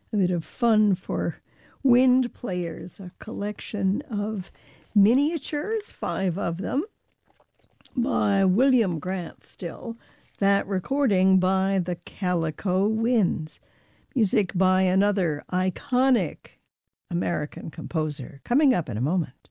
a bit of fun for wind players, a collection of miniatures, 5 of them, by William Grant Still. That recording by the Calico Winds. Music by another iconic American composer, coming up in a moment.